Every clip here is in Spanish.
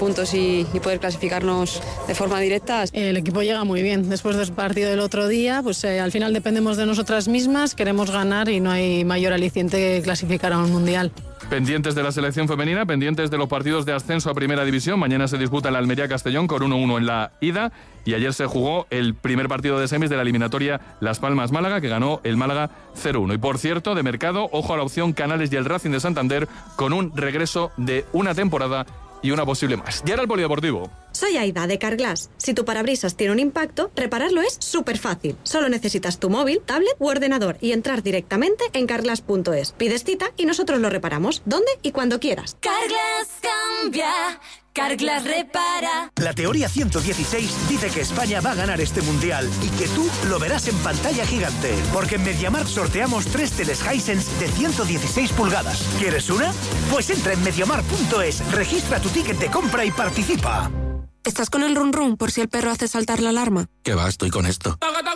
puntos y poder clasificarnos de forma directa. El equipo llega muy bien. Después del partido del otro día, pues al final dependemos de nosotras mismas, queremos ganar y no hay mayor aliciente que clasificar a un mundial. Pendientes de la selección femenina, pendientes de los partidos de ascenso a Primera División. Mañana se disputa el Almería-Castellón con 1-1 en la ida. Y ayer se jugó el primer partido de semis de la eliminatoria Las Palmas-Málaga, que ganó el Málaga 0-1. Y por cierto, de mercado, ojo a la opción Canales y el Racing de Santander con un regreso de una temporada y una posible más. Y ahora el polideportivo. Soy Aida, de Carglass. Si tu parabrisas tiene un impacto, repararlo es súper fácil. Solo necesitas tu móvil, tablet u ordenador y entrar directamente en carglass.es. Pides cita y nosotros lo reparamos, donde y cuando quieras. Carglass cambia, Carglass repara. La teoría 116 dice que España va a ganar este mundial y que tú lo verás en pantalla gigante. Porque en MediaMarkt sorteamos 3 teles Hisense de 116 pulgadas. ¿Quieres una? Pues entra en MediaMarkt.es, registra tu ticket de compra y participa. ¿Estás con el run run por si el perro hace saltar la alarma? ¿Qué va? Estoy con esto.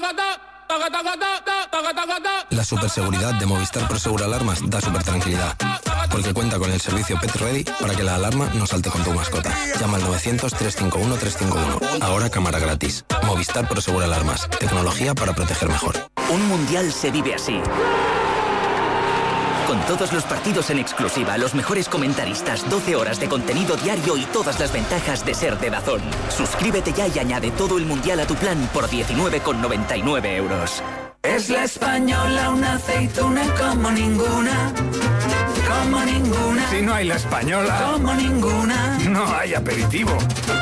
La superseguridad de Movistar Prosegur Alarmas da super tranquilidad. Porque cuenta con el servicio Pet Ready para que la alarma no salte con tu mascota. Llama al 900-351-351. Ahora cámara gratis. Movistar Prosegur Alarmas. Tecnología para proteger mejor. Un mundial se vive así. Con todos los partidos en exclusiva, los mejores comentaristas, 12 horas de contenido diario y todas las ventajas de ser de DAZN. Suscríbete ya y añade todo el mundial a tu plan por 19,99 euros. Es la española, una aceituna como ninguna. Como ninguna. Si no hay la española, como ninguna, no hay aperitivo.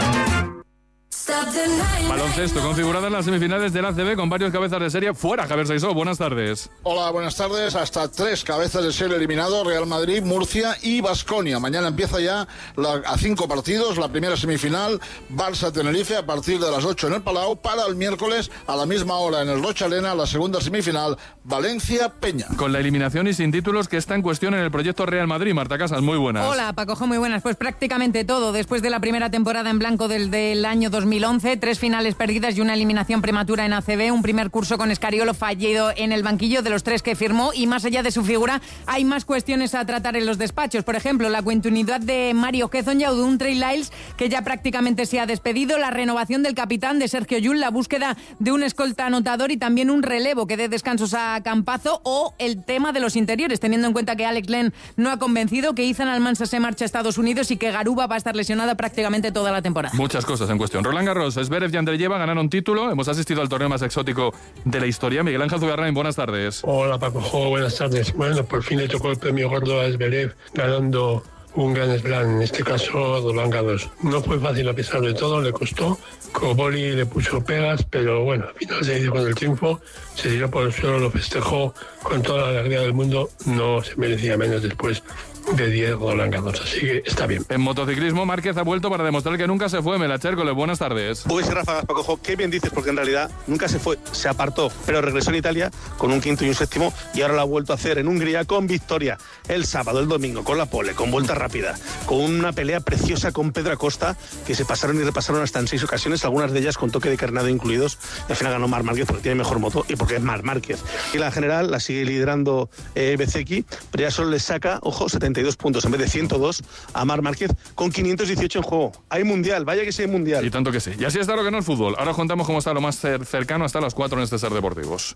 Baloncesto, configuradas las semifinales del ACB con varios cabezas de serie fuera. Javier Saizó, buenas tardes. Hola, buenas tardes. Hasta 3 cabezas de serie eliminados: Real Madrid, Murcia y Baskonia. Mañana empieza ya a 5 partidos la primera semifinal, Barça-Tenerife, a partir de las 8 en el Palau. Para el miércoles a la misma hora en el Rochellena, la segunda semifinal, Valencia-Peña. Con la eliminación y sin títulos que está en cuestión en el proyecto Real Madrid. Marta Casas, muy buenas. Hola, Pacojo, muy buenas. Pues prácticamente todo. Después de la primera temporada en blanco del año 2011, 3 finales perdidas y una eliminación prematura en ACB, un primer curso con Escariolo fallido en el banquillo de los 3 que firmó, y más allá de su figura hay más cuestiones a tratar en los despachos. Por ejemplo, la continuidad de Mario Hezonja o de un Trey Lyles que ya prácticamente se ha despedido, la renovación del capitán de Sergio Llull, la búsqueda de un escolta anotador y también un relevo que dé descansos a Campazo, o el tema de los interiores, teniendo en cuenta que Alex Len no ha convencido, que Ethan Almansa se marcha a Estados Unidos y que Garuba va a estar lesionada prácticamente toda la temporada. Muchas cosas en cuestión. Roland Garros, Zverev y Andreyeva ganaron título. Hemos asistido al torneo más exótico de la historia. Miguel Ángel Zugarrain, buenas tardes. Hola, Paco, buenas tardes. Bueno, por fin le tocó el premio gordo a Zverev, ganando un Grand Slam, en este caso Roland Garros. No fue fácil a pesar de todo, le costó. Koboli le puso pegas, pero bueno, al final se hizo con el triunfo, se tiró por el suelo, lo festejó con toda la alegría del mundo. No se merecía menos después de 10 Roland Garros, así que está bien. En motociclismo, Márquez ha vuelto para demostrar que nunca se fue. Melachércoles, buenas tardes. Uy, ráfagas, Paco, qué bien dices, porque en realidad nunca se fue, se apartó, pero regresó en Italia con un quinto y un séptimo, y ahora lo ha vuelto a hacer en Hungría con victoria. El sábado, el domingo, con la pole, con vuelta rápida, con una pelea preciosa con Pedro Acosta, que se pasaron y repasaron hasta en 6 ocasiones, algunas de ellas con toque de carnado incluidos, y al final ganó Marc Márquez porque tiene mejor moto y porque es Marc Márquez. Y la general la sigue liderando Bezzecchi, pero ya solo le saca, ojo, 72 puntos en vez de 102 a Marc Márquez, con 518 en juego. Hay mundial, vaya que sí hay mundial. Y tanto que sí. Y así está lo que no es fútbol. Ahora os contamos cómo está lo más cercano hasta las 4 en este Ser Deportivos.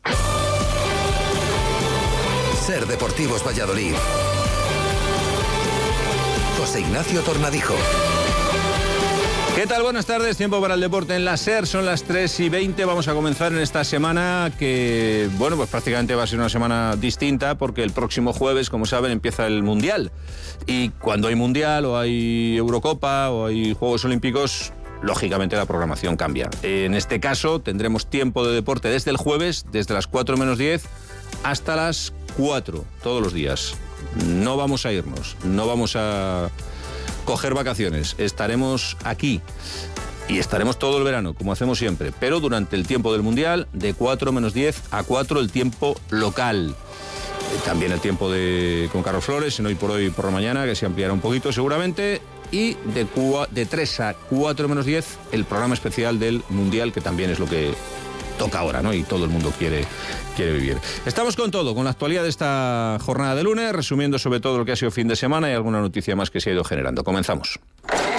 Ser Deportivos Valladolid. José Ignacio Tornadijo. ¿Qué tal? Buenas tardes, tiempo para el deporte en la SER, son las 3:20, vamos a comenzar en esta semana que, bueno, pues prácticamente va a ser una semana distinta porque el próximo jueves, como saben, empieza el Mundial, y cuando hay Mundial o hay Eurocopa o hay Juegos Olímpicos, lógicamente la programación cambia. En este caso tendremos tiempo de deporte desde el jueves, desde las 4 menos 10 hasta las 4, todos los días. No vamos a irnos, no vamos a coger vacaciones, estaremos aquí y estaremos todo el verano, como hacemos siempre, pero durante el tiempo del Mundial, de 4 menos 10 a 4 el tiempo local. También el tiempo con Carlos Flores, en Hoy por Hoy por la mañana, que se ampliará un poquito seguramente, y de 3 a 4 menos 10 el programa especial del Mundial, que también es lo que toca ahora, ¿no? Y todo el mundo quiere vivir. Estamos con todo, con la actualidad de esta jornada de lunes, resumiendo sobre todo lo que ha sido fin de semana y alguna noticia más que se ha ido generando. Comenzamos.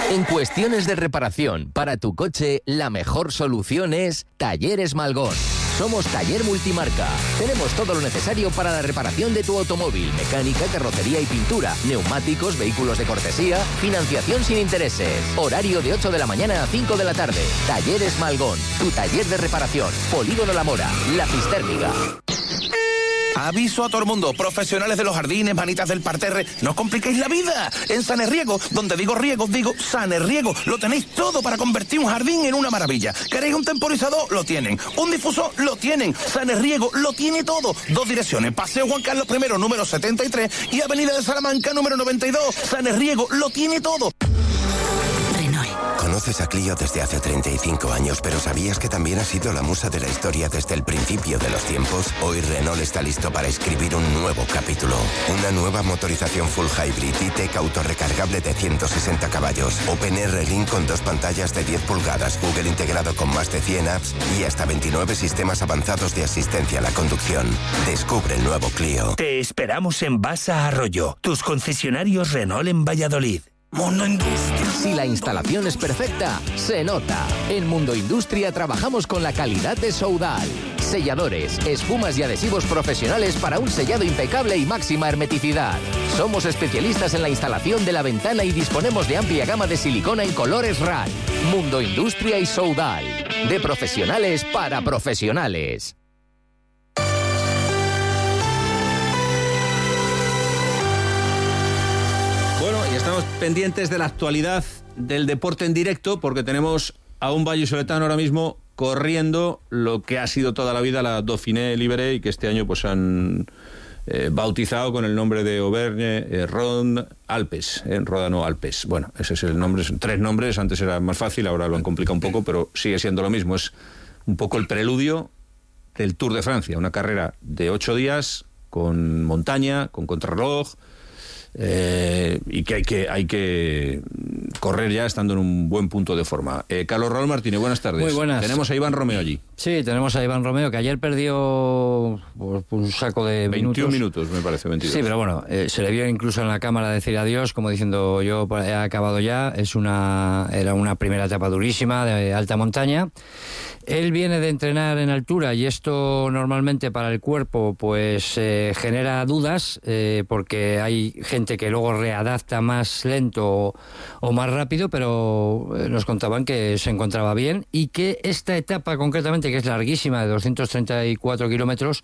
En cuestiones de reparación para tu coche, la mejor solución es Talleres Malgón. Somos Taller Multimarca. Tenemos todo lo necesario para la reparación de tu automóvil, mecánica, carrocería y pintura, neumáticos, vehículos de cortesía, financiación sin intereses. Horario de 8 de la mañana a 5 de la tarde. Talleres Malgón, tu taller de reparación. Polígono La Mora, La Cistérniga. Aviso a todo el mundo, profesionales de los jardines, manitas del parterre, no os compliquéis la vida. En Sanerriego, donde digo riego, digo Sanerriego, lo tenéis todo para convertir un jardín en una maravilla. ¿Queréis un temporizador? Lo tienen. ¿Un difusor? Lo tienen. Sanerriego lo tiene todo. 2 direcciones, Paseo Juan Carlos I, número 73 y Avenida de Salamanca, número 92. Sanerriego lo tiene todo. Conoces a Clio desde hace 35 años, pero ¿sabías que también ha sido la musa de la historia desde el principio de los tiempos? Hoy Renault está listo para escribir un nuevo capítulo. Una nueva motorización full hybrid E-Tech autorrecargable de 160 caballos. OpenR Link con 2 pantallas de 10 pulgadas, Google integrado con más de 100 apps y hasta 29 sistemas avanzados de asistencia a la conducción. Descubre el nuevo Clio. Te esperamos en Basa Arroyo, tus concesionarios Renault en Valladolid. Mundo Industria. Si la instalación es perfecta, se nota. En Mundo Industria trabajamos con la calidad de Soudal. Selladores, espumas y adhesivos profesionales para un sellado impecable y máxima hermeticidad. Somos especialistas en la instalación de la ventana y disponemos de amplia gama de silicona en colores RAL. Mundo Industria y Soudal. De profesionales para profesionales. Estamos pendientes de la actualidad del deporte en directo porque tenemos a un vallisoletano ahora mismo corriendo lo que ha sido toda la vida la Dauphiné Libéré y que este año pues han bautizado con el nombre de Auvergne Rhône Alpes, Ródano Alpes. Bueno, ese es el nombre, son 3 nombres, antes era más fácil, ahora lo han complicado un poco, pero sigue siendo lo mismo, es un poco el preludio del Tour de Francia, una carrera de 8 días con montaña, con contrarreloj, y que hay que correr ya estando en un buen punto de forma. Carlos Raúl Martínez, buenas tardes. Muy buenas. Tenemos a Iván Romeo allí. Sí, tenemos a Iván Romeo, que ayer perdió un saco de 21 minutos, me parece, 22. Sí, pero bueno, se le vio incluso en la cámara decir adiós, como diciendo, yo he acabado ya. Era una primera etapa durísima, de alta montaña. Él viene de entrenar en altura y esto normalmente para el cuerpo pues genera dudas, porque hay gente que luego readapta más lento o más rápido, pero nos contaban que se encontraba bien y que esta etapa concretamente, que es larguísima, de 234 kilómetros,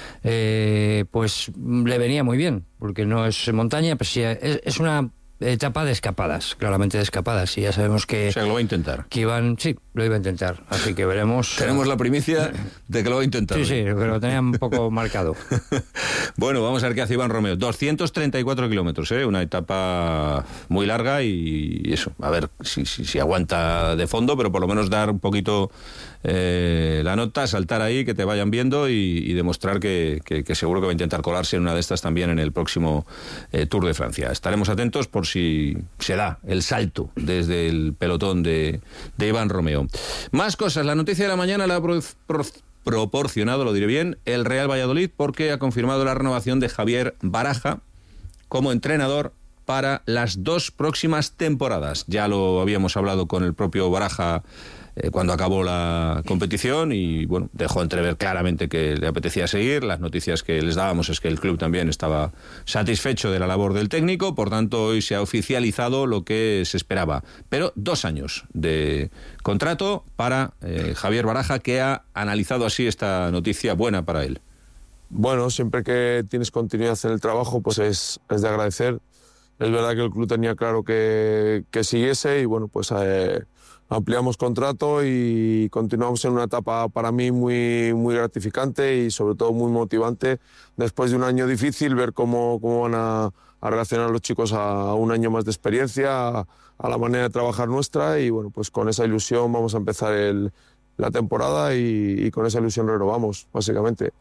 pues le venía muy bien, porque no es montaña, pero sí es una etapa de escapadas, claramente de escapadas, y ya sabemos que... O sea, lo va a intentar. Que Iván, sí, lo iba a intentar, así que veremos... Tenemos la primicia de que lo va a intentar. Sí, sí, pero lo tenía un poco marcado. Bueno, vamos a ver qué hace Iván Romeo. 234 kilómetros, una etapa muy larga y eso, a ver si aguanta de fondo, pero por lo menos dar un poquito la nota, saltar ahí, que te vayan viendo y demostrar que seguro que va a intentar colarse en una de estas también en el próximo Tour de Francia. Estaremos atentos por si se da el salto desde el pelotón de Iván Romeo. Más cosas, la noticia de la mañana la ha proporcionado, lo diré bien, el Real Valladolid, porque ha confirmado la renovación de Javier Baraja como entrenador para las 2 próximas temporadas. Ya lo habíamos hablado con el propio Baraja cuando acabó la competición y bueno, dejó entrever claramente que le apetecía seguir. Las noticias que les dábamos es que el club también estaba satisfecho de la labor del técnico, por tanto hoy se ha oficializado lo que se esperaba, pero 2 años de contrato para Javier Baraja, que ha analizado así esta noticia buena para él. Bueno, siempre que tienes continuidad en el trabajo pues es de agradecer. Es verdad que el club tenía claro que siguiese y bueno, pues ampliamos contrato y continuamos en una etapa para mí muy, muy gratificante y sobre todo muy motivante. Después de un año difícil, ver cómo van a reaccionar los chicos a un año más de experiencia, a la manera de trabajar nuestra y bueno, pues con esa ilusión vamos a empezar la temporada y con esa ilusión renovamos, básicamente.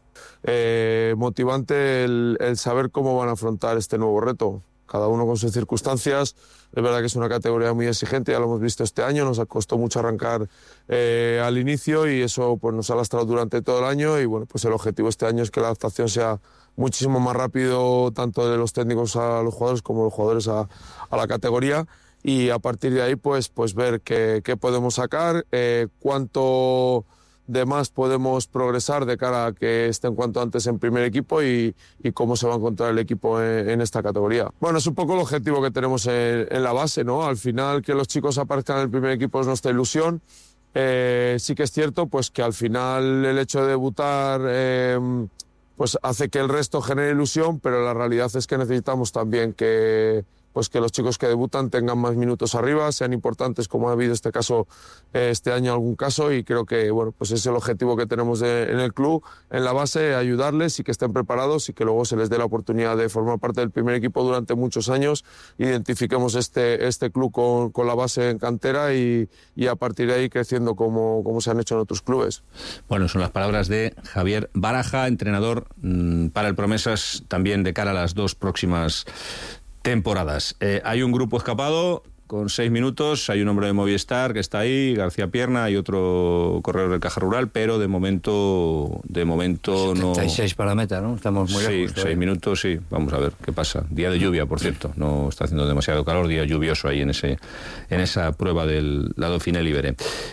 Motivante el saber cómo van a afrontar este nuevo reto. Cada uno con sus circunstancias. Es verdad que es una categoría muy exigente, ya lo hemos visto este año, nos costó mucho arrancar al inicio y eso pues nos ha lastrado durante todo el año y bueno, pues el objetivo este año es que la adaptación sea muchísimo más rápido, tanto de los técnicos a los jugadores como los jugadores a la categoría y a partir de ahí pues ver qué podemos sacar, cuánto de más podemos progresar de cara a que estén cuanto antes en primer equipo y cómo se va a encontrar el equipo en esta categoría. Bueno, es un poco el objetivo que tenemos en la base, ¿no? Al final que los chicos aparezcan en el primer equipo es nuestra ilusión. Sí que es cierto pues que al final el hecho de debutar pues hace que el resto genere ilusión, pero la realidad es que necesitamos también que los chicos que debutan tengan más minutos arriba, sean importantes, como ha habido este caso, este año algún caso, y creo que bueno, pues es el objetivo que tenemos en el club, en la base, ayudarles y que estén preparados y que luego se les dé la oportunidad de formar parte del primer equipo durante muchos años, identifiquemos este club con la base en cantera y a partir de ahí creciendo como se han hecho en otros clubes. Bueno, son las palabras de Javier Baraja, entrenador para el Promesas, también de cara a las 2 próximas temporadas. Hay un grupo escapado con 6 minutos, hay un hombre de Movistar que está ahí, García Pierna, hay otro corredor del Caja Rural, pero de momento 76 para la meta, ¿no? Estamos muy lejos. Sí, 6 minutos, sí. Vamos a ver qué pasa. Día de lluvia, por cierto. No está haciendo demasiado calor, día lluvioso ahí en esa prueba del lado Dauphiné Libere.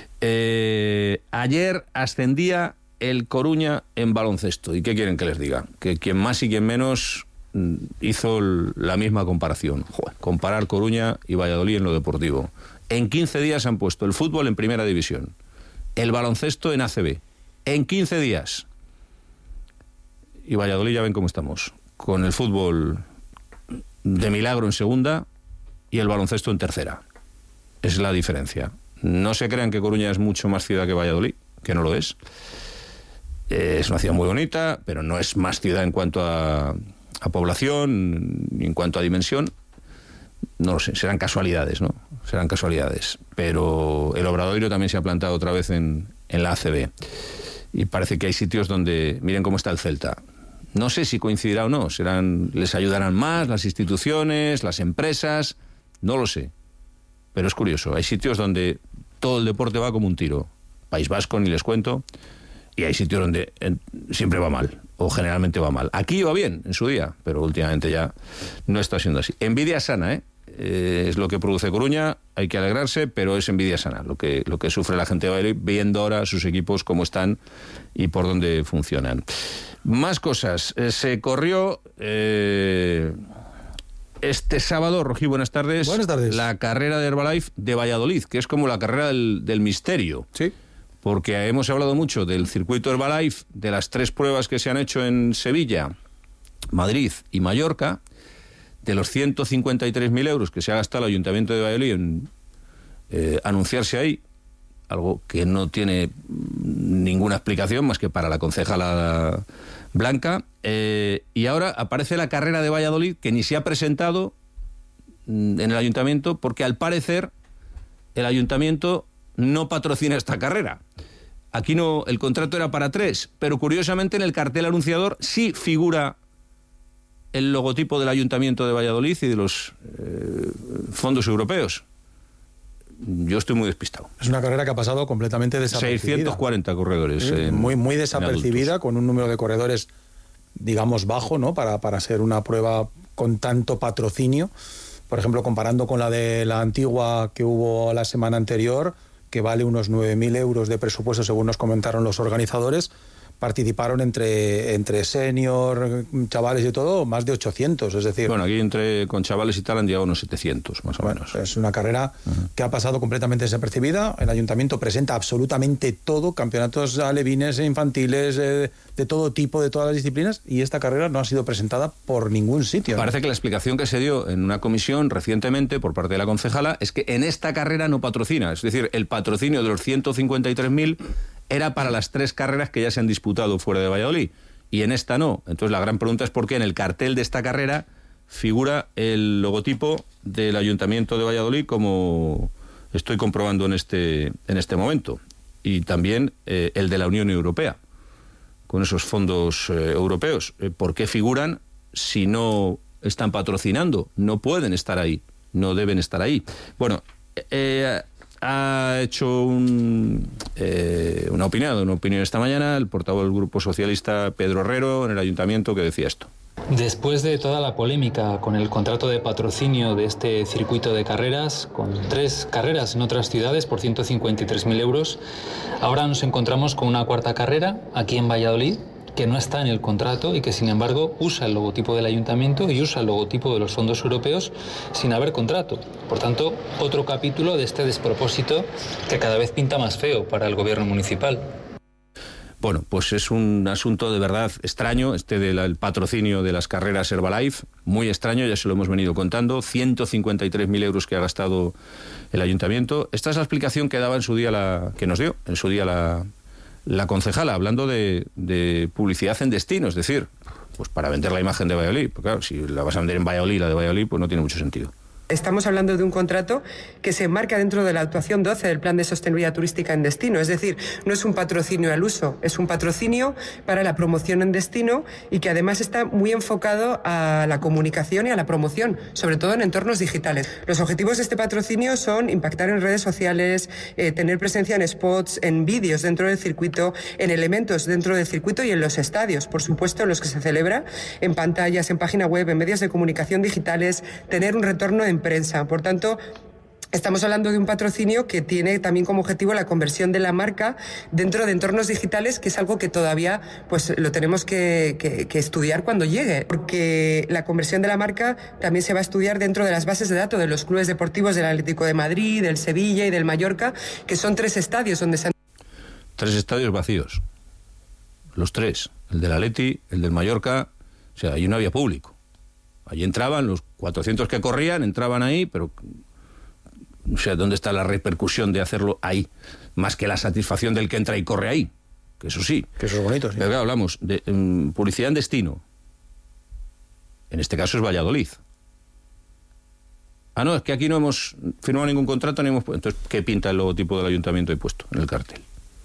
Ayer ascendía el Coruña en baloncesto. ¿Y qué quieren que les diga? Que quien más y quien menos hizo la misma comparación. Comparar Coruña y Valladolid en lo deportivo. En 15 días han puesto el fútbol en primera división, el baloncesto en ACB. En 15 días. Y Valladolid ya ven cómo estamos. Con el fútbol de milagro en segunda y el baloncesto en tercera. Es la diferencia. No se crean que Coruña es mucho más ciudad que Valladolid, que no lo es. Es una ciudad muy bonita, pero no es más ciudad en cuanto a población, en cuanto a dimensión. No lo sé, serán casualidades, ¿no? Serán casualidades. Pero el Obradoiro también se ha plantado otra vez en la ACB. Y parece que hay sitios donde, miren cómo está el Celta. No sé si coincidirá o no, les ayudarán más las instituciones, las empresas, no lo sé. Pero es curioso, hay sitios donde todo el deporte va como un tiro. País Vasco, ni les cuento. Y hay sitios donde siempre va mal, o generalmente va mal. Aquí iba bien en su día, pero últimamente ya no está siendo así. Envidia sana, ¿eh? Es lo que produce Coruña, hay que alegrarse, pero es envidia sana lo que sufre la gente de Valladolid, viendo ahora sus equipos cómo están y por dónde funcionan. Más cosas. Se corrió este sábado, Rojí, buenas tardes. Buenas tardes. La carrera de Herbalife de Valladolid, que es como la carrera del misterio. Sí. Porque hemos hablado mucho del circuito Herbalife, de las 3 pruebas que se han hecho en Sevilla, Madrid y Mallorca, de los 153.000 euros que se ha gastado el Ayuntamiento de Valladolid en anunciarse ahí, algo que no tiene ninguna explicación más que para la concejala Blanca, y ahora aparece la carrera de Valladolid, que ni se ha presentado en el Ayuntamiento, porque al parecer el Ayuntamiento no patrocina esta carrera. Aquí no, el contrato era para 3, pero curiosamente en el cartel anunciador sí figura el logotipo del Ayuntamiento de Valladolid y de los fondos europeos. Yo estoy muy despistado. Es una carrera que ha pasado completamente desapercibida. 640 corredores. Muy desapercibida, con un número de corredores, digamos, bajo, ¿no? Para ser una prueba con tanto patrocinio. Por ejemplo, comparando con la de la antigua que hubo la semana anterior, que vale unos 9.000 euros de presupuesto, según nos comentaron los organizadores, participaron entre senior, chavales y todo, más de 800, es decir... Bueno, aquí con chavales y tal han llegado unos 700, más o menos. Es una carrera que ha pasado completamente desapercibida. El Ayuntamiento presenta absolutamente todo, campeonatos alevines, infantiles, de todo tipo, de todas las disciplinas, y esta carrera no ha sido presentada por ningún sitio. Parece que la explicación que se dio en una comisión recientemente por parte de la concejala es que en esta carrera no patrocina, es decir, el patrocinio de los 153.000 era para las 3 carreras que ya se han disputado fuera de Valladolid, y en esta no. Entonces la gran pregunta es por qué en el cartel de esta carrera figura el logotipo del Ayuntamiento de Valladolid, como estoy comprobando en este momento, y también el de la Unión Europea, con esos fondos europeos. ¿Por qué figuran si no están patrocinando? No pueden estar ahí, no deben estar ahí. Bueno, ha hecho una opinión esta mañana el portavoz del Grupo Socialista, Pedro Herrero, en el Ayuntamiento, que decía esto. Después de toda la polémica con el contrato de patrocinio de este circuito de carreras, con 3 carreras en otras ciudades por 153.000 euros, ahora nos encontramos con una cuarta carrera aquí en Valladolid, que no está en el contrato y que sin embargo usa el logotipo del ayuntamiento y usa el logotipo de los fondos europeos sin haber contrato. Por tanto, otro capítulo de este despropósito que cada vez pinta más feo para el gobierno municipal. Bueno, pues es un asunto de verdad extraño, del patrocinio de las carreras Herbalife, muy extraño, ya se lo hemos venido contando, 153.000 euros que ha gastado el ayuntamiento. Esta es la explicación que daba en su día que nos dio en su día la concejala, hablando de publicidad en destino, es decir, pues para vender la imagen de Valladolid, porque claro, si la vas a vender en Valladolid, la de Valladolid, pues no tiene mucho sentido. Estamos hablando de un contrato que se enmarca dentro de la actuación 12 del Plan de Sostenibilidad Turística en Destino. Es decir, no es un patrocinio al uso, es un patrocinio para la promoción en destino y que además está muy enfocado a la comunicación y a la promoción, sobre todo en entornos digitales. Los objetivos de este patrocinio son impactar en redes sociales, tener presencia en spots, en vídeos dentro del circuito, en elementos dentro del circuito y en los estadios, por supuesto, en los que se celebra, en pantallas, en página web, en medios de comunicación digitales, tener un retorno en prensa. Por tanto, estamos hablando de un patrocinio que tiene también como objetivo la conversión de la marca dentro de entornos digitales, que es algo que todavía pues lo tenemos que estudiar cuando llegue, porque la conversión de la marca también se va a estudiar dentro de las bases de datos de los clubes deportivos del Atlético de Madrid, del Sevilla y del Mallorca, que son 3 estadios donde se han... 3 estadios vacíos. Los 3. El del Atleti, el del Mallorca, o sea, allí no había público. Allí entraban los 400 que corrían, entraban ahí, pero o sea, ¿dónde está la repercusión de hacerlo ahí? Más que la satisfacción del que entra y corre ahí, que eso sí. Que eso es bonito, sí. Pero claro, hablamos de publicidad en destino. En este caso es Valladolid. Ah, no, es que aquí no hemos firmado ningún contrato, ni hemos... Entonces, ¿qué pinta el logotipo del ayuntamiento ahí puesto en el cartel?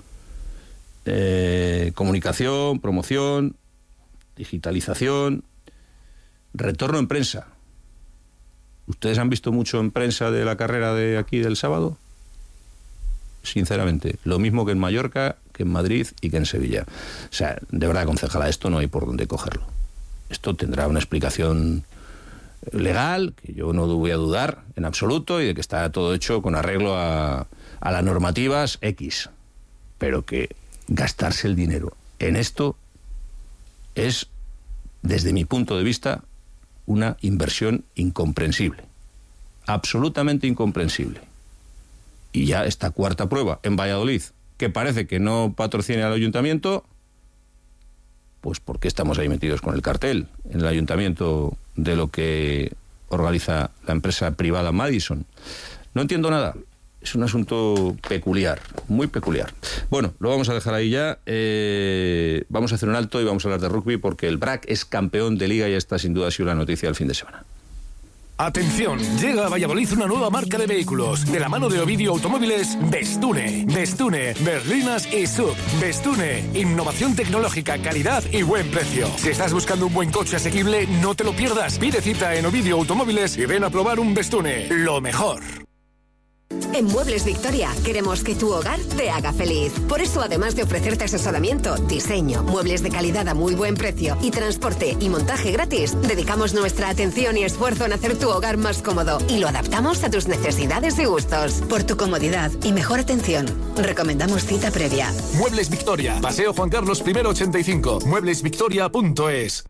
Comunicación, promoción, digitalización... Retorno en prensa. ¿Ustedes han visto mucho en prensa de la carrera de aquí del sábado? Sinceramente, lo mismo que en Mallorca, que en Madrid y que en Sevilla. O sea, de verdad, concejala, esto no hay por dónde cogerlo. Esto tendrá una explicación legal, que yo no voy a dudar en absoluto, y de que está todo hecho con arreglo a las normativas X. Pero que gastarse el dinero en esto es, desde mi punto de vista, una inversión incomprensible, absolutamente incomprensible. Y ya esta cuarta prueba en Valladolid, que parece que no patrocina al ayuntamiento, pues ¿por qué estamos ahí metidos con el cartel en el ayuntamiento de lo que organiza la empresa privada Madison? No entiendo nada. Es un asunto peculiar, muy peculiar. Bueno, lo vamos a dejar ahí ya. Vamos a hacer un alto y vamos a hablar de rugby, porque el BRAC es campeón de liga y esta sin duda ha sido la noticia del fin de semana. Atención, llega a Valladolid una nueva marca de vehículos. De la mano de Ovidio Automóviles, Bestune. Bestune, berlinas y sub. Bestune, innovación tecnológica, calidad y buen precio. Si estás buscando un buen coche asequible, no te lo pierdas. Pide cita en Ovidio Automóviles y ven a probar un Bestune. Lo mejor. En Muebles Victoria queremos que tu hogar te haga feliz. Por eso, además de ofrecerte asesoramiento, diseño, muebles de calidad a muy buen precio y transporte y montaje gratis, dedicamos nuestra atención y esfuerzo en hacer tu hogar más cómodo y lo adaptamos a tus necesidades y gustos. Por tu comodidad y mejor atención, recomendamos cita previa. Muebles Victoria, Paseo Juan Carlos I 85, mueblesvictoria.es.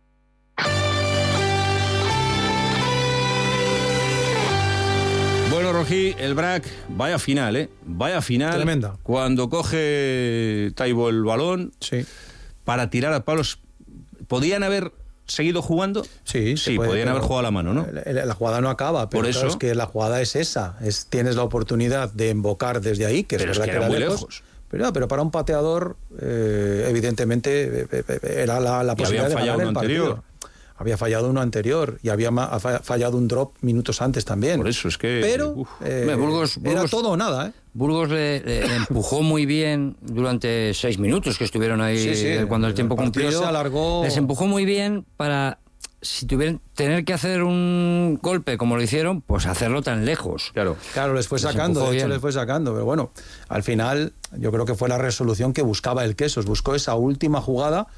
Bueno, Rojí, el BRAC, vaya final, ¿eh? Vaya final. Tremenda. Cuando coge Taibo el balón, sí, para tirar a palos. ¿Podían haber seguido jugando? Sí, podían haber jugado a la mano, ¿no? La jugada no acaba, pero por eso, claro, es que la jugada es esa. Tienes la oportunidad de embocar desde ahí, que pero es verdad que era muy lejos. Pero para un pateador, evidentemente, era la posibilidad de ganar el partido. Había fallado uno anterior y había fallado un drop minutos antes también. Por eso es que... Pero Burgos era todo o nada, ¿eh? Burgos le empujó muy bien durante 6 minutos que estuvieron ahí, cuando el tiempo cumplido. Se alargó. Les empujó muy bien para, si tuvieran tener que hacer un golpe como lo hicieron, pues hacerlo tan lejos. Claro, les fue sacando, de hecho les fue sacando. Pero bueno, al final yo creo que fue la resolución que buscaba el Quesos. Buscó esa última jugada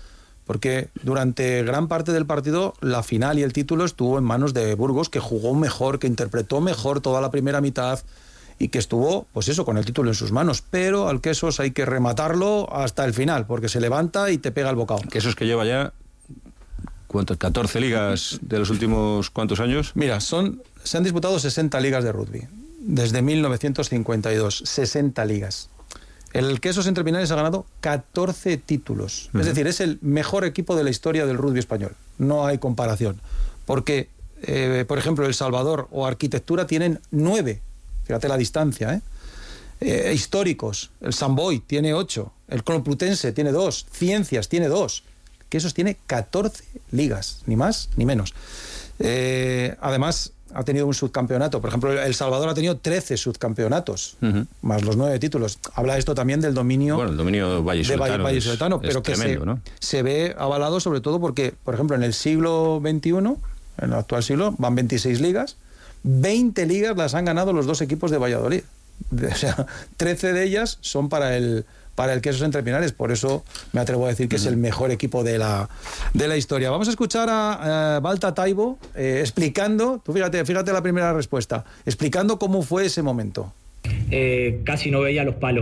porque durante gran parte del partido la final y el título estuvo en manos de Burgos, que jugó mejor, que interpretó mejor toda la primera mitad y que estuvo, pues eso, con el título en sus manos. Pero al Quesos hay que rematarlo hasta el final, porque se levanta y te pega el bocado. Quesos que lleva ya, ¿cuántas? 14 ligas de los últimos ¿cuántos años? Mira, se han disputado 60 ligas de rugby, desde 1952, 60 ligas. El Quesos Entre Pinares ha ganado 14 títulos. Es decir, es el mejor equipo de la historia del rugby español. No hay comparación. Porque, por ejemplo, El Salvador o Arquitectura tienen 9. Fíjate la distancia, históricos. El Sant Boi tiene 8. El Complutense tiene 2. Ciencias tiene 2. Quesos tiene 14 ligas. Ni más ni menos. Además, ha tenido un subcampeonato. Por ejemplo, El Salvador ha tenido 13 subcampeonatos, más los 9 títulos. Habla esto también del dominio, bueno, el dominio vallisoletano, pero que tremendo, ¿no? se ve avalado sobre todo porque, por ejemplo, en el siglo XXI, en el actual siglo, van 26 ligas, 20 ligas las han ganado los 2 equipos de Valladolid. O sea, 13 de ellas son para el Quesos Entre Pinares. Por eso me atrevo a decir que es el mejor equipo de la historia. Vamos a escuchar a Balta Taibo explicando, tú fíjate la primera respuesta, explicando cómo fue ese momento. Casi no veía los palos.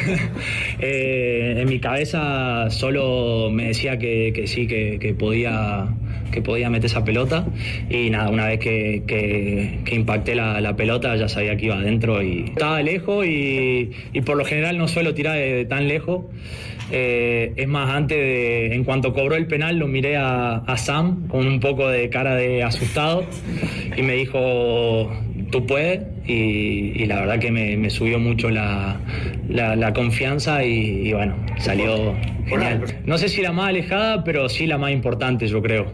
En mi cabeza solo me decía que sí, que podía meter esa pelota, y nada, una vez que impacté la pelota ya sabía que iba adentro, y estaba lejos y por lo general no suelo tirar de tan lejos. Es más, en cuanto cobró el penal lo miré a Sam con un poco de cara de asustado y me dijo: tú puedes, y la verdad que me subió mucho la confianza y bueno, salió genial. No sé si la más alejada, pero sí la más importante, yo creo.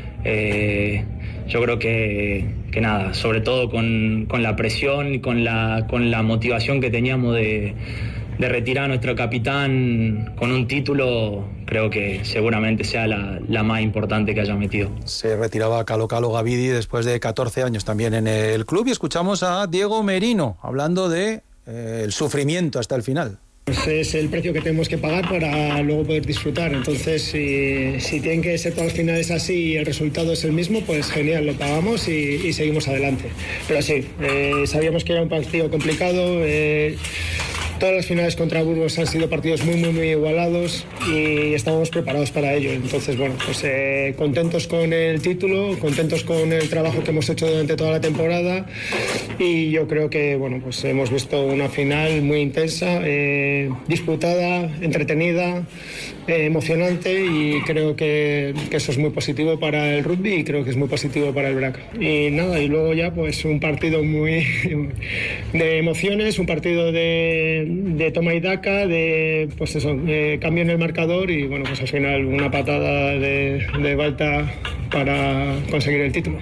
Yo creo que nada, sobre todo con la presión y con la motivación que teníamos de retirar a nuestro capitán con un título, creo que seguramente sea la más importante que haya metido. Se retiraba Calo Gavidi después de 14 años también en el club, y escuchamos a Diego Merino hablando de el sufrimiento hasta el final. Pues es el precio que tenemos que pagar para luego poder disfrutar. Entonces, si tienen que ser todas las finales así y el resultado es el mismo, pues genial, lo pagamos y seguimos adelante. Pero sí, sabíamos que era un partido complicado. Todas las finales contra Burgos han sido partidos muy igualados y estábamos preparados para ello. Entonces, bueno, pues contentos con el título, contentos con el trabajo que hemos hecho durante toda la temporada, y yo creo que, bueno, pues hemos visto una final muy intensa, disputada, entretenida, emocionante, y creo que eso es muy positivo para el rugby y creo que es muy positivo para el BRAC. Y nada, y luego ya pues un partido muy de emociones, un partido de toma y daca, de pues eso, cambio en el marcador, y bueno, pues al final una patada de Balta para conseguir el título.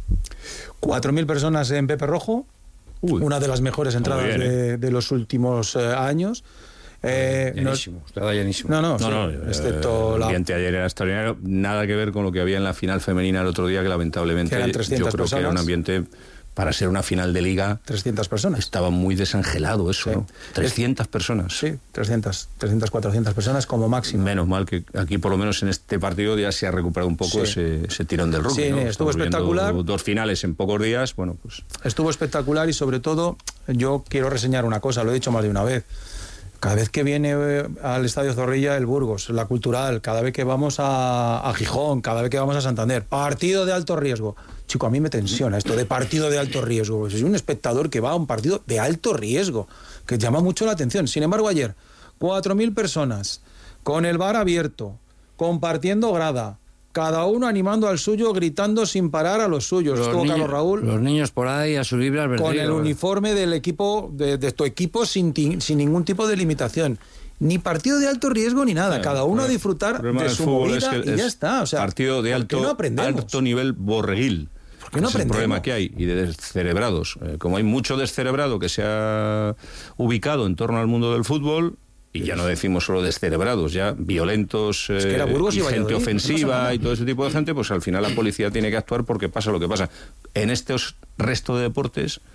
4.000 personas en Pepe Rojo, una de las mejores entradas de los últimos años. Llenísimo, estaba llenísimo. No, excepto el ambiente ayer era extraordinario, nada que ver con lo que había en la final femenina el otro día, que lamentablemente yo creo personas. Que era un ambiente, para ser una final de liga, 300 personas. Estaba muy desangelado eso, sí. ¿No? 300 personas. Sí, 300, 400 personas como máximo. Menos mal que aquí, por lo menos en este partido, ya se ha recuperado un poco ese tirón del rugby. Sí, ¿no? Estuvo espectacular. 2 finales en pocos días, bueno, pues... Estuvo espectacular, y sobre todo, yo quiero reseñar una cosa, lo he dicho más de una vez. Cada vez que viene al Estadio Zorrilla el Burgos, la Cultural, cada vez que vamos a Gijón, cada vez que vamos a Santander, partido de alto riesgo. Chico, a mí me tensiona esto de partido de alto riesgo. Soy un espectador que va a un partido de alto riesgo, que llama mucho la atención. Sin embargo, ayer, 4.000 personas, con el bar abierto, compartiendo grada, cada uno animando al suyo, gritando sin parar a los suyos. Estuvo Carlos Raúl. Los niños por ahí a su libre albedrío. Con el uniforme del equipo, de tu equipo, sin ningún tipo de limitación. Ni partido de alto riesgo ni nada. Cada uno a disfrutar de su movida y ya está. O sea, partido de alto nivel borreguil. ¿Por qué no aprendemos? Es el problema que hay, y de descerebrados. Como hay mucho descerebrado que se ha ubicado en torno al mundo del fútbol, y ya no decimos solo descerebrados, ya violentos, es que era Burgos y gente Valladolid, ofensiva y todo ese tipo de gente, pues al final la policía tiene que actuar porque pasa lo que pasa. En estos resto de deportes,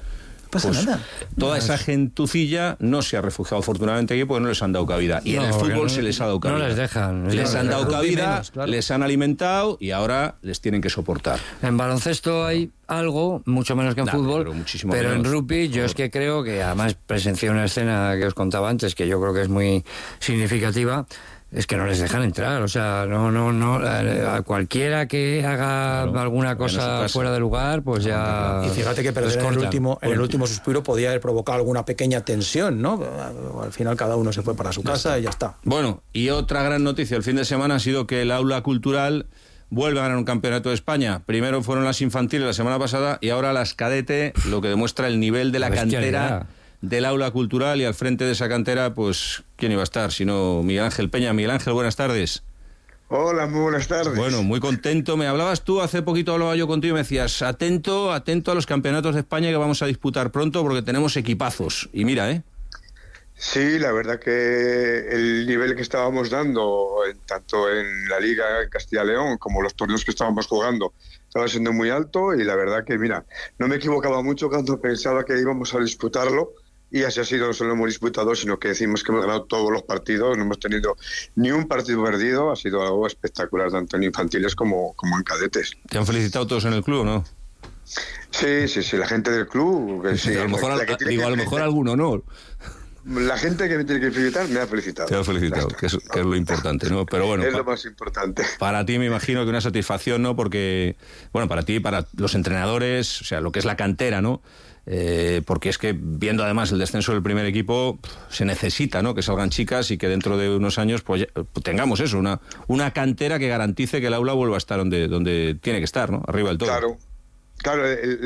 pasa nada. Toda esa gentucilla no se ha refugiado afortunadamente aquí porque no les han dado cabida. Y en el fútbol se les ha dado cabida. No les dejan. Les han dado cabida, les han alimentado y ahora les tienen que soportar. En baloncesto hay algo, mucho menos que en fútbol, pero en rugby yo es que creo que, además presencié una escena que os contaba antes, que yo creo que es muy significativa. Es que no les dejan entrar, o sea, no, a cualquiera que haga alguna cosa fuera de lugar, pues ya... Y fíjate que perder en el último suspiro podía haber provocado alguna pequeña tensión, ¿no? Al final cada uno se fue para su casa y ya está. Bueno, y otra gran noticia el fin de semana ha sido que el Aula Cultural vuelve a ganar un campeonato de España. Primero fueron las infantiles la semana pasada y ahora las cadete, lo que demuestra el nivel de la cantera del Aula Cultural, y al frente de esa cantera, pues, ¿quién iba a estar? Sino Miguel Ángel Peña. Miguel Ángel, buenas tardes. Hola, muy buenas tardes. Bueno, muy contento. Me hablabas tú, hace poquito hablaba yo contigo y me decías, atento a los campeonatos de España que vamos a disputar pronto porque tenemos equipazos. Y mira, Sí, la verdad que el nivel que estábamos dando, tanto en la Liga Castilla-León como los torneos que estábamos jugando, estaba siendo muy alto, y la verdad que, mira, no me equivocaba mucho cuando pensaba que íbamos a disputarlo. Y así ha sido, no solo hemos disputado, sino que decimos que hemos ganado todos los partidos, no hemos tenido ni un partido perdido, ha sido algo espectacular, tanto en infantiles como en cadetes. ¿Te han felicitado todos en el club, no? Sí, la gente del club. Que sí, a lo mejor alguno no. La gente que me tiene que felicitar me ha felicitado. Te ha felicitado, que es lo importante, ¿no? Pero bueno, es lo más importante. Para ti me imagino que una satisfacción, ¿no? Porque, bueno, para ti y para los entrenadores, o sea, lo que es la cantera, ¿no? Porque es que viendo además el descenso del primer equipo se necesita, ¿no?, que salgan chicas y que dentro de unos años pues tengamos eso, una cantera que garantice que el aula vuelva a estar donde tiene que estar, ¿no?, arriba del todo. Claro,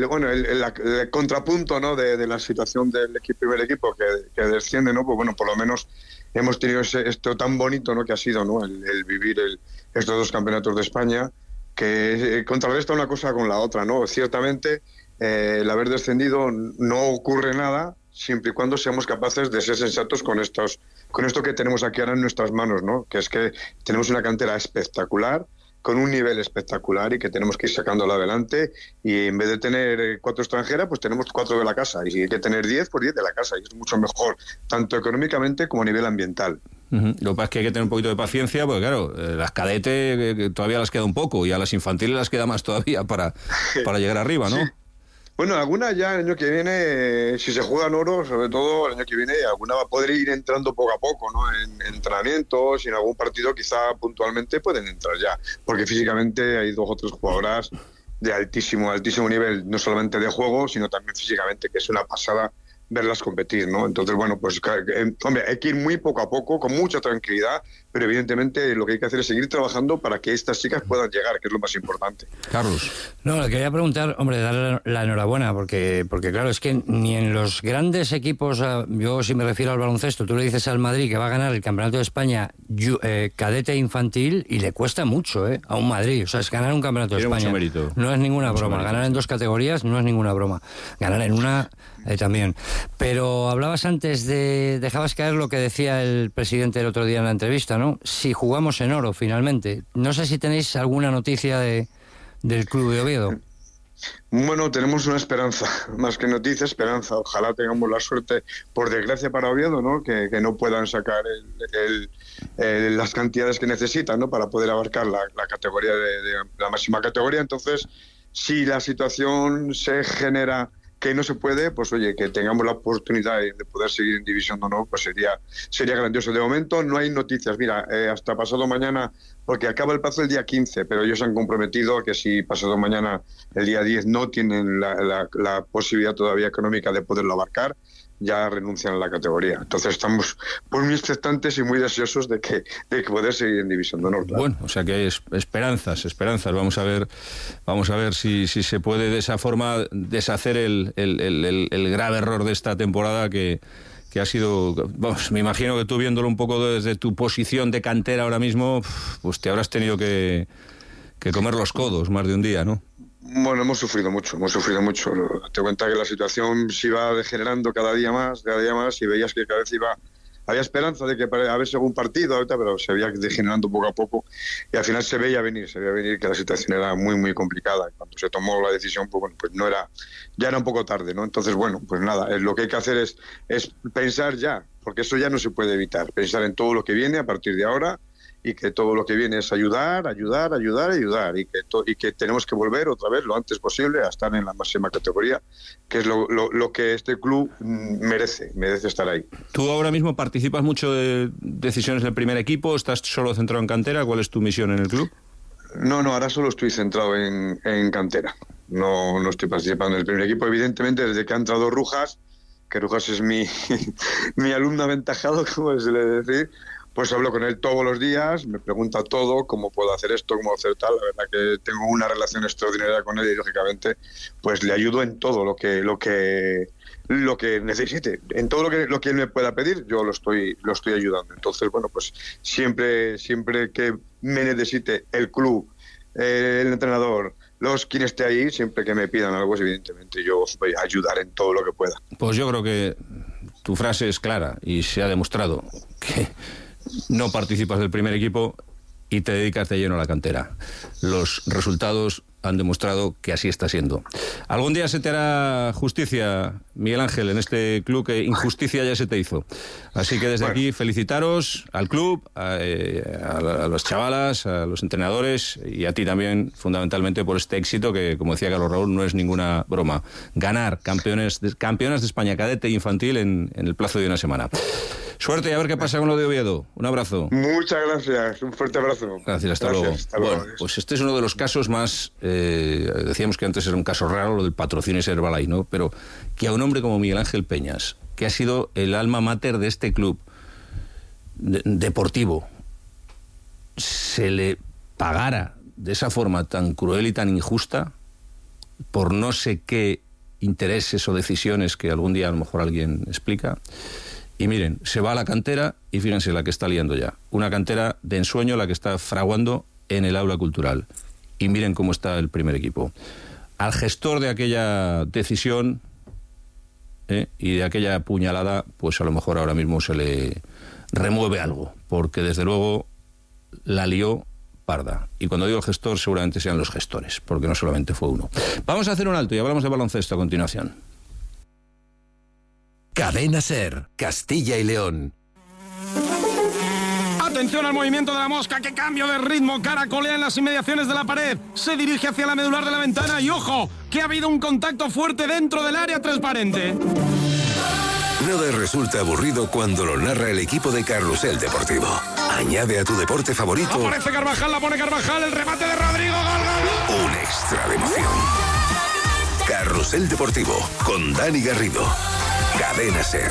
el contrapunto, ¿no?, de la situación del primer equipo que desciende, ¿no?, pues bueno, por lo menos hemos tenido esto tan bonito, ¿no?, que ha sido, ¿no?, el vivir estos dos campeonatos de España, que contrarresta una cosa con la otra, ¿no? Ciertamente el haber descendido no ocurre nada siempre y cuando seamos capaces de ser sensatos con esto que tenemos aquí ahora en nuestras manos, ¿no? Que es que tenemos una cantera espectacular, con un nivel espectacular, y que tenemos que ir sacándola adelante, y en vez de tener 4 extranjeras, pues tenemos 4 de la casa, y si hay que tener 10, pues 10 de la casa, y es mucho mejor, tanto económicamente como a nivel ambiental. Lo que pasa es que hay que tener un poquito de paciencia, porque claro, las cadetes todavía les queda un poco, y a las infantiles les queda más todavía para llegar arriba, ¿no? Sí. Bueno, alguna ya el año que viene, si se juega en oro, sobre todo el año que viene, alguna va a poder ir entrando poco a poco, ¿no? En entrenamientos y en algún partido quizá puntualmente pueden entrar ya, porque físicamente hay 2 o 3 jugadoras de altísimo nivel, no solamente de juego, sino también físicamente, que es una pasada verlas competir, ¿no? Entonces, bueno, pues hombre, hay que ir muy poco a poco, con mucha tranquilidad, pero evidentemente lo que hay que hacer es seguir trabajando para que estas chicas puedan llegar, que es lo más importante. Carlos. No, le quería preguntar, hombre, darle la enhorabuena, porque claro, es que ni en los grandes equipos, yo si me refiero al baloncesto, tú le dices al Madrid que va a ganar el Campeonato de España cadete infantil, y le cuesta mucho, a un Madrid, o sea, es ganar un Campeonato de España. Mucho mérito. No es ninguna broma, mérito. Ganar en 2 categorías no es ninguna broma, ganar en una también. Pero hablabas antes dejabas caer lo que decía el presidente el otro día en la entrevista, ¿no? Si jugamos en oro finalmente. No sé si tenéis alguna noticia del club de Oviedo. Bueno, tenemos una esperanza, más que noticia, esperanza. Ojalá tengamos la suerte, por desgracia para Oviedo, ¿no?, que no puedan sacar las cantidades que necesitan, ¿no?, para poder abarcar la categoría de la máxima categoría. Entonces, si la situación se genera que no se puede, pues oye, que tengamos la oportunidad de poder seguir en División de Honor, pues sería grandioso. De momento no hay noticias, mira, hasta pasado mañana, porque acaba el plazo el día 15, pero ellos han comprometido que si pasado mañana, el día 10, no tienen la posibilidad todavía económica de poderlo abarcar, ya renuncian a la categoría. Entonces estamos pues muy expectantes y muy deseosos de que poder seguir en División de Honor. Claro. Bueno, o sea que hay esperanzas. Vamos a ver si se puede de esa forma deshacer el grave error de esta temporada que ha sido, vamos, me imagino que tú viéndolo un poco desde tu posición de cantera ahora mismo, pues te habrás tenido que comer los codos más de un día, ¿no? Bueno, hemos sufrido mucho. Te cuenta que la situación se iba degenerando cada día más, y veías que cada vez iba había esperanza de que a ver algún partido ahorita, pero se veía degenerando poco a poco y al final se veía venir que la situación era muy muy complicada. Cuando se tomó la decisión, pues bueno, pues ya era un poco tarde, ¿no? Entonces, bueno, pues nada, lo que hay que hacer es pensar ya, porque eso ya no se puede evitar, pensar en todo lo que viene a partir de ahora, y que todo lo que viene es ayudar, y que tenemos que volver otra vez lo antes posible a estar en la máxima categoría, que es lo que este club merece estar ahí. ¿Tú ahora mismo participas mucho de decisiones del primer equipo? ¿Estás solo centrado en cantera? ¿Cuál es tu misión en el club? No, ahora solo estoy centrado en cantera. No estoy participando en el primer equipo. Evidentemente, desde que ha entrado Rujas, que Rujas es mi alumno aventajado, como se le decir, pues hablo con él todos los días, me pregunta todo, cómo puedo hacer esto, cómo hacer tal. La verdad que tengo una relación extraordinaria con él y, lógicamente, pues le ayudo en todo lo que necesite. En todo lo que él me pueda pedir, yo lo estoy ayudando. Entonces, bueno, pues siempre que me necesite el club, el entrenador, quien esté ahí, siempre que me pidan algo, evidentemente yo os voy a ayudar en todo lo que pueda. Pues yo creo que tu frase es clara y se ha demostrado que no participas del primer equipo y te dedicas de lleno a la cantera. Los resultados han demostrado que así está siendo. Algún día se te hará justicia, Miguel Ángel, en este club, que injusticia ya se te hizo. Así que desde aquí felicitaros al club, a las chavalas, a los entrenadores y a ti también, fundamentalmente, por este éxito que, como decía Carlos Raúl, no es ninguna broma. Ganar campeonas de España cadete e infantil en el plazo de una semana. Suerte y a ver qué pasa con lo de Oviedo. Un abrazo. Muchas gracias, un fuerte abrazo. Gracias, hasta luego. Bueno, pues este es uno de los casos más, decíamos que antes era un caso raro, lo del patrocinio Herbalife, ¿no? Pero que a un hombre como Miguel Ángel Peñas, que ha sido el alma mater de este club deportivo, se le pagara de esa forma tan cruel y tan injusta por no sé qué intereses o decisiones que algún día a lo mejor alguien explica. Y miren, se va a la cantera y fíjense la que está liando ya. Una cantera de ensueño la que está fraguando en el aula cultural. Y miren cómo está el primer equipo. Al gestor de aquella decisión y de aquella puñalada, pues a lo mejor ahora mismo se le remueve algo. Porque desde luego la lió parda. Y cuando digo gestor, seguramente sean los gestores, porque no solamente fue uno. Vamos a hacer un alto y hablamos de baloncesto a continuación. Cadena SER, Castilla y León. Atención al movimiento de la mosca, que cambio de ritmo, caracolea en las inmediaciones de la pared, se dirige hacia la medular de la ventana y ¡ojo!, que ha habido un contacto fuerte dentro del área transparente. Nada resulta aburrido cuando lo narra el equipo de Carrusel Deportivo. Añade a tu deporte favorito... Aparece Carvajal, la pone Carvajal, el remate de Rodrigo, gol, gol. Un extra de emoción. Carrusel Deportivo, con Dani Garrido. Cadena SER.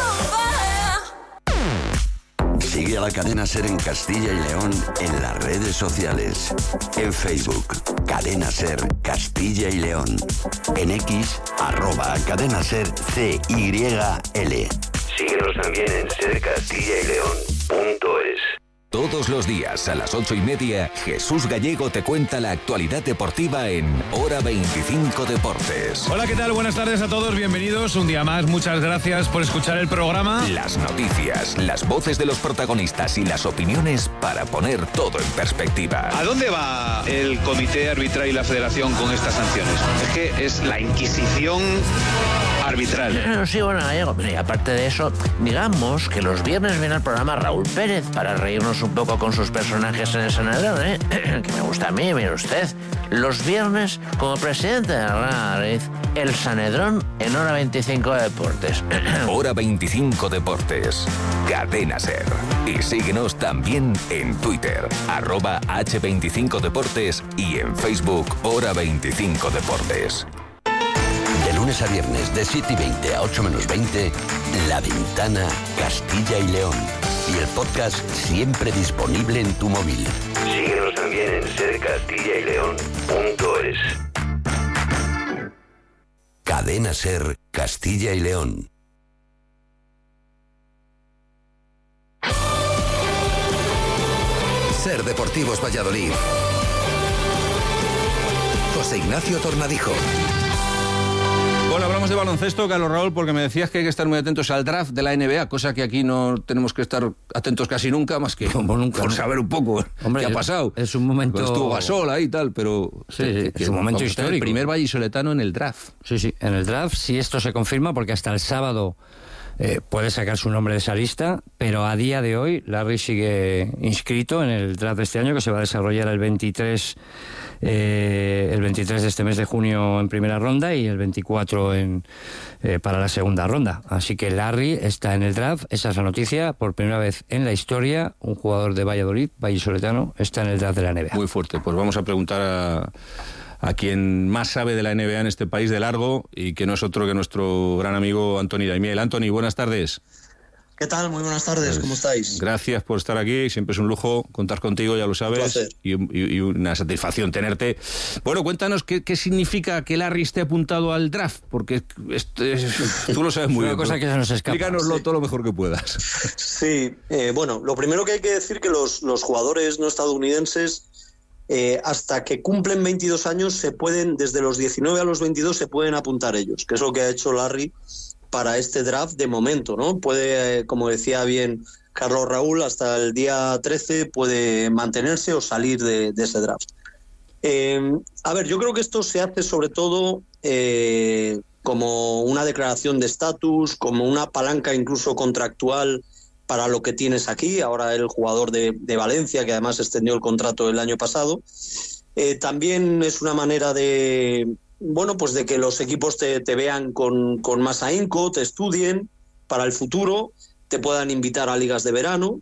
Sigue a la Cadena SER en Castilla y León en las redes sociales. En Facebook, Cadena SER Castilla y León. En X, @Cadena SER CYL. Síguenos también en sercastillaYleón.es. Todos los días a las 8:30, Jesús Gallego te cuenta la actualidad deportiva en Hora 25 Deportes. Hola, ¿qué tal? Buenas tardes a todos, bienvenidos un día más. Muchas gracias por escuchar el programa. Las noticias, las voces de los protagonistas y las opiniones para poner todo en perspectiva. ¿A dónde va el comité arbitral y la federación con estas sanciones? Es que es la Inquisición arbitral. Sí, bueno, Gallego, y aparte de eso, digamos que los viernes viene al programa Raúl Pérez para reírnos un poco con sus personajes en el Sanedrón, que me gusta a mí, mire usted. Los viernes, como presidente de la Madrid, el Sanedrón en Hora 25 Deportes. Hora 25 Deportes, Cadena SER. Y síguenos también en Twitter, @H25 Deportes y en Facebook, Hora 25 Deportes. De lunes a viernes, de 7:20 a 8:20, La Ventana, Castilla y León. Y el podcast siempre disponible en tu móvil. Síguenos también en sercastillaYleón.es. Cadena SER, Castilla y León. SER Deportivos Valladolid. José Ignacio Tornadijo. Bueno, hablamos de baloncesto, Carlos Raúl, porque me decías que hay que estar muy atentos al draft de la NBA, cosa que aquí no tenemos que estar atentos casi nunca, más que por saber un poco qué ha pasado. Es un momento... Estuvo Gasol ahí y tal, pero... Sí, es un momento histórico. El primer vallisoletano en el draft. Sí, en el draft, si esto se confirma, porque hasta el sábado puede sacar su nombre de esa lista, pero a día de hoy Larry sigue inscrito en el draft de este año, que se va a desarrollar el 23 de este mes de junio en primera ronda y el 24 para la segunda ronda. Así que Larry está en el draft, esa es la noticia, por primera vez en la historia, un jugador de Valladolid, vallisoletano, está en el draft de la NBA. Muy fuerte, pues vamos a preguntar a quien más sabe de la NBA en este país de largo y que no es otro que nuestro gran amigo Antoni Daimiel. Antoni, buenas tardes. ¿Qué tal? Muy buenas tardes, ¿cómo estáis? Gracias por estar aquí, siempre es un lujo contar contigo, ya lo sabes, y una satisfacción tenerte. Bueno, cuéntanos qué significa que Larry esté apuntado al draft, porque tú lo sabes muy bien. Una cosa que se nos escapa. Explícanoslo todo lo mejor que puedas. Sí, bueno, lo primero que hay que decir que los jugadores no estadounidenses hasta que cumplen 22 años se pueden, desde los 19 a los 22 se pueden apuntar ellos, que es lo que ha hecho Larry para este draft de momento, ¿no? Puede, como decía bien Carlos Raúl, hasta el día 13 puede mantenerse o salir de ese draft. A ver, yo creo que esto se hace sobre todo como una declaración de estatus, como una palanca incluso contractual para lo que tienes aquí, ahora el jugador de Valencia, que además extendió el contrato el año pasado. También es una manera de, bueno, pues de que los equipos te vean con más ahínco, te estudien para el futuro, te puedan invitar a ligas de verano.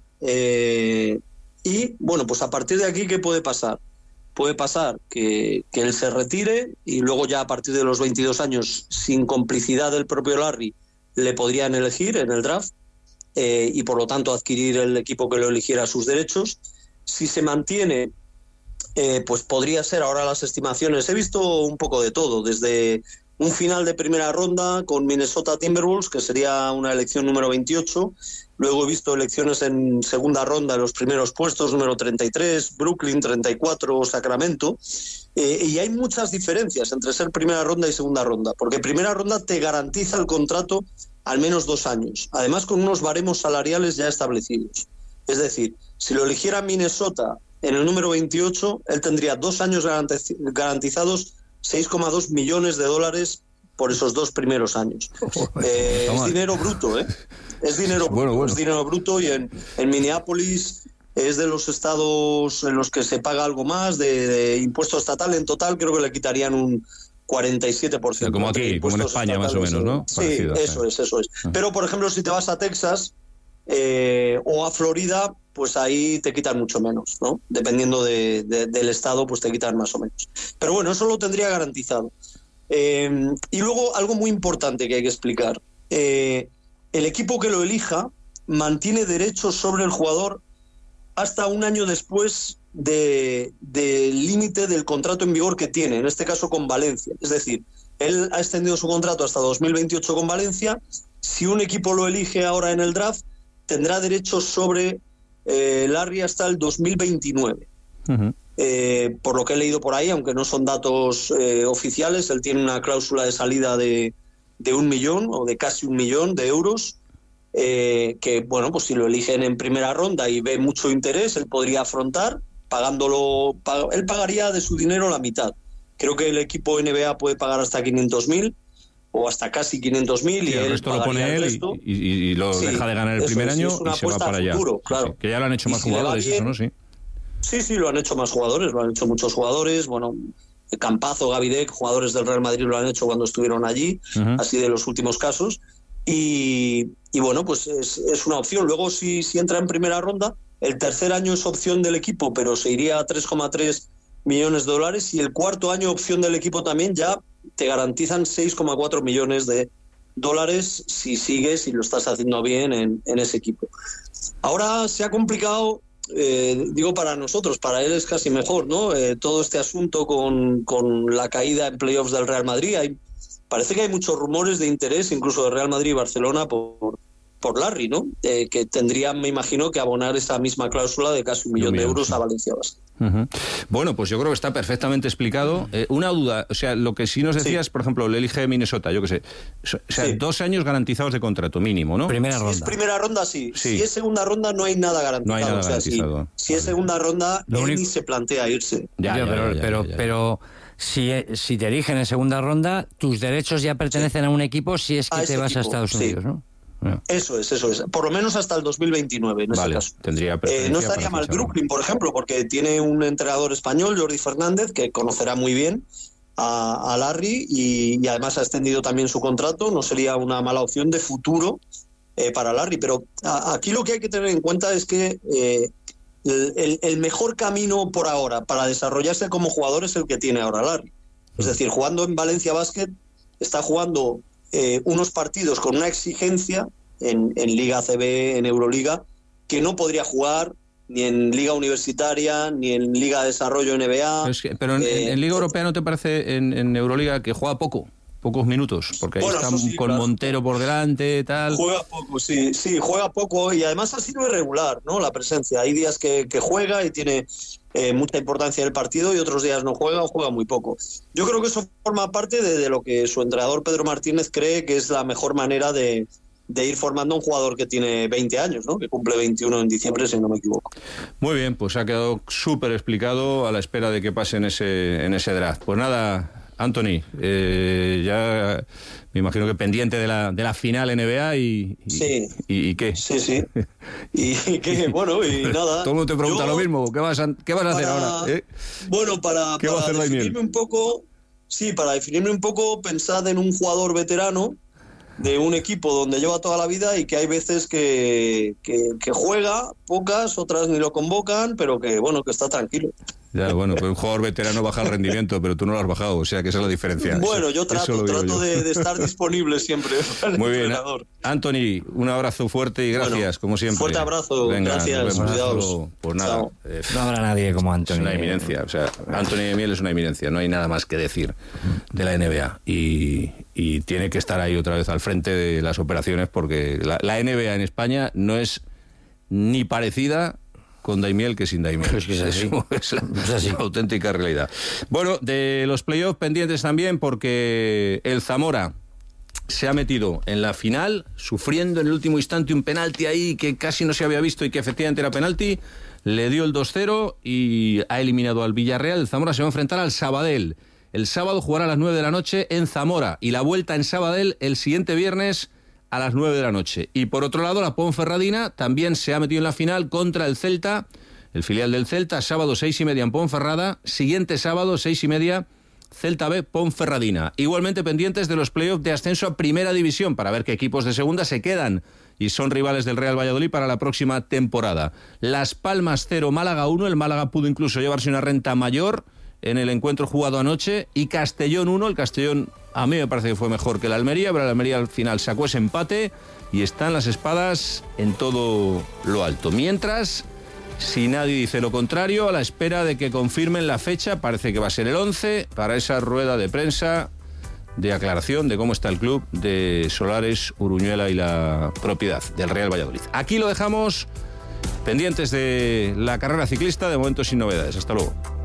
Y, bueno, pues a partir de aquí, ¿qué puede pasar? Puede pasar que él se retire y luego ya a partir de los 22 años, sin complicidad del propio Larry, le podrían elegir en el draft. Y por lo tanto adquirir el equipo que lo eligiera a sus derechos. Si se mantiene, pues podría ser, ahora las estimaciones, he visto un poco de todo, desde un final de primera ronda con Minnesota Timberwolves, que sería una elección número 28, luego he visto elecciones en segunda ronda en los primeros puestos, número 33, Brooklyn 34, Sacramento, y hay muchas diferencias entre ser primera ronda y segunda ronda, porque primera ronda te garantiza el contrato al menos 2 años, además con unos baremos salariales ya establecidos. Es decir, si lo eligiera Minnesota en el número 28, él tendría 2 años garantizados, $6,2 millones por esos 2 primeros años. Es dinero bruto, ¿eh? Es dinero bruto, bueno. Es dinero bruto, y en Minneapolis es de los estados en los que se paga algo más de impuesto estatal. En total creo que le quitarían un 47%. Como aquí, como en España más o menos, ¿no? Sí, parecido, eso es. Pero, por ejemplo, si te vas a Texas o a Florida, pues ahí te quitan mucho menos, ¿no? Dependiendo del estado, pues te quitan más o menos. Pero bueno, eso lo tendría garantizado. Y luego, algo muy importante que hay que explicar. El equipo que lo elija mantiene derechos sobre el jugador hasta un año después del límite del contrato en vigor que tiene, en este caso con Valencia. Es decir, él ha extendido su contrato hasta 2028 con Valencia. Si un equipo lo elige ahora en el draft, tendrá derechos sobre Larry hasta el 2029. Uh-huh. Por lo que he leído por ahí, aunque no son datos oficiales, él tiene una cláusula de salida de 1 millón o de casi 1 millón de euros. Que, bueno, pues si lo eligen en primera ronda y ve mucho interés, él podría afrontar pagándolo. Él pagaría de su dinero la mitad. Creo que el equipo NBA puede pagar hasta 500.000 o hasta casi 500.000 y el resto lo pone él y lo deja de ganar el primer año y se va para allá. Futuro, claro. Sí, que ya lo han hecho más jugadores, eso, ¿no? Sí, lo han hecho más jugadores, lo han hecho muchos jugadores. Bueno, Campazo, Gavidec, jugadores del Real Madrid lo han hecho cuando estuvieron allí, así de los últimos casos. Y bueno, pues es una opción. Luego, si entra en primera ronda, el tercer año es opción del equipo, pero se iría a $3,3 millones, y el cuarto año opción del equipo también, ya te garantizan $6,4 millones si sigues y lo estás haciendo bien en ese equipo. Ahora se ha complicado, digo para nosotros, para él es casi mejor, ¿no? Todo este asunto con la caída en playoffs del Real Madrid. Parece que hay muchos rumores de interés, incluso de Real Madrid y Barcelona, por por Larry, ¿no? Que tendrían, me imagino, que abonar esa misma cláusula de casi 1 millón de euros a Valencia Basket. Bueno, pues yo creo que está perfectamente explicado. Una duda, o sea, lo que sí nos decías, por ejemplo, le elige Minnesota, yo qué sé. O sea, 2 años garantizados de contrato, mínimo, ¿no? Si es primera ronda, sí. Si es segunda ronda, no hay nada garantizado. No hay nada garantizado. Si es segunda ronda, ni se plantea irse. Pero si te eligen en segunda ronda, tus derechos ya pertenecen a un equipo si es que te vas a Estados Unidos, ¿no? Eso es. Por lo menos hasta el 2029, en ese caso. No estaría mal Brooklyn, por ejemplo, porque tiene un entrenador español, Jordi Fernández, que conocerá muy bien a Larry y además ha extendido también su contrato. No sería una mala opción de futuro para Larry. Pero aquí lo que hay que tener en cuenta es que el mejor camino por ahora para desarrollarse como jugador es el que tiene ahora Larry. Es decir, jugando en Valencia Basket, está jugando unos partidos con una exigencia en Liga ACB, en Euroliga, que no podría jugar ni en Liga Universitaria, ni en Liga de Desarrollo NBA. Pero en Liga Europea, ¿no te parece en Euroliga que juega pocos minutos? Porque ahí está con Montero por delante, tal. Juega poco, sí, juega poco, y además ha sido irregular, ¿no? La presencia. Hay días que juega y tiene mucha importancia en el partido, y otros días no juega o juega muy poco. Yo creo que eso forma parte de lo que su entrenador Pedro Martínez cree que es la mejor manera de ir formando a un jugador que tiene 20 años, ¿no? Que cumple 21 en diciembre, si no me equivoco. Muy bien, pues ha quedado súper explicado a la espera de que pase en ese draft. Pues nada, Anthony, ya me imagino que pendiente de la final NBA y qué. Sí. Y que, bueno, y nada. Todo el mundo te pregunta lo mismo. ¿Qué vas a hacer ahora? Bueno, para definirme un poco, pensad en un jugador veterano de un equipo donde lleva toda la vida y que hay veces que juega pocas, otras ni lo convocan, pero que está tranquilo. Ya, bueno, pues un jugador veterano baja el rendimiento, pero tú no lo has bajado, o sea que esa es la diferencia. Bueno, yo trato de estar disponible siempre. Muy bien, Anthony, un abrazo fuerte y gracias, como siempre. Fuerte abrazo, gracias, cuidaos. Pues nada, no habrá nadie como Anthony. Es una eminencia, o sea, Anthony de Miel es una eminencia, no hay nada más que decir de la NBA y tiene que estar ahí otra vez al frente de las operaciones, porque la NBA en España no es ni parecida con Daimiel que sin Daimiel. Es así. Auténtica realidad. Bueno, de los playoffs pendientes también, porque el Zamora se ha metido en la final, sufriendo en el último instante un penalti ahí que casi no se había visto y que efectivamente era penalti. Le dio el 2-0 y ha eliminado al Villarreal. El Zamora se va a enfrentar al Sabadell. El sábado jugará a las 9 de la noche en Zamora y la vuelta en Sabadell el siguiente viernes a las 9 de la noche. Y por otro lado, la Ponferradina también se ha metido en la final contra el Celta, el filial del Celta, sábado 6:30 en Ponferrada, siguiente sábado 6:30 Celta B, Ponferradina. Igualmente pendientes de los playoffs de ascenso a Primera División para ver qué equipos de segunda se quedan y son rivales del Real Valladolid para la próxima temporada. Las Palmas 0, Málaga 1, el Málaga pudo incluso llevarse una renta mayor en el encuentro jugado anoche, y Castellón 1, el Castellón a mí me parece que fue mejor que la Almería, pero la Almería al final sacó ese empate y están las espadas en todo lo alto. Mientras, si nadie dice lo contrario, a la espera de que confirmen la fecha, parece que va a ser el 11, para esa rueda de prensa de aclaración de cómo está el club de Solares, Uruñuela y la propiedad del Real Valladolid. Aquí lo dejamos, pendientes de la carrera ciclista, de momento sin novedades. Hasta luego.